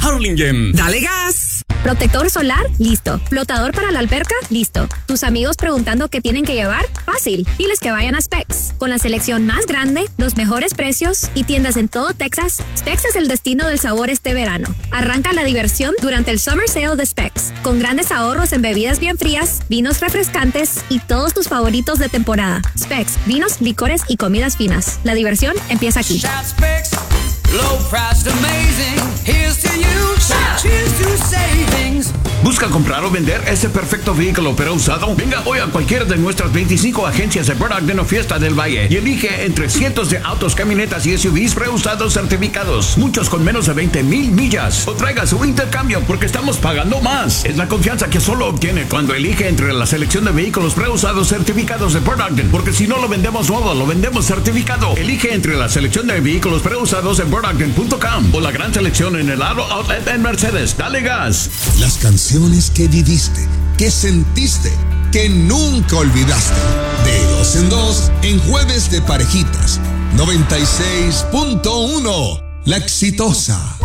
Harlingen. ¡Dale gas! Protector solar, listo. Flotador para la alberca, listo. ¿Tus amigos preguntando qué tienen que llevar? Fácil. Diles que vayan a Specs. Con la selección más grande, los mejores precios y tiendas en todo Texas, Specs es el destino del sabor este verano. Arranca la diversión durante el Summer Sale de Specs, con grandes ahorros en bebidas bien frías, vinos refrescantes y todos tus favoritos de temporada. Specs, vinos, licores y comidas finas. La diversión empieza aquí. Low price amazing. Here's to you. Cheers to savings. ¿Busca comprar o vender ese perfecto vehículo pero usado? Venga hoy a cualquiera de nuestras 25 agencias de Burt Ogden o Fiesta del Valle y elige entre cientos de autos, camionetas y SUVs preusados certificados, muchos con menos de 20,000 millas. O traiga su intercambio porque estamos pagando más. Es la confianza que solo obtiene cuando elige entre la selección de vehículos preusados certificados de Burt Ogden, porque si no lo vendemos nuevo, lo vendemos certificado. Elige entre la selección de vehículos preusados en burtogden.com o la gran selección en el Aro Outlet en Mercedes. Dale gas. Las canciones que viviste, que sentiste, que nunca olvidaste. De 2 en 2 en Jueves de Parejitas. 96.1. La Exitosa.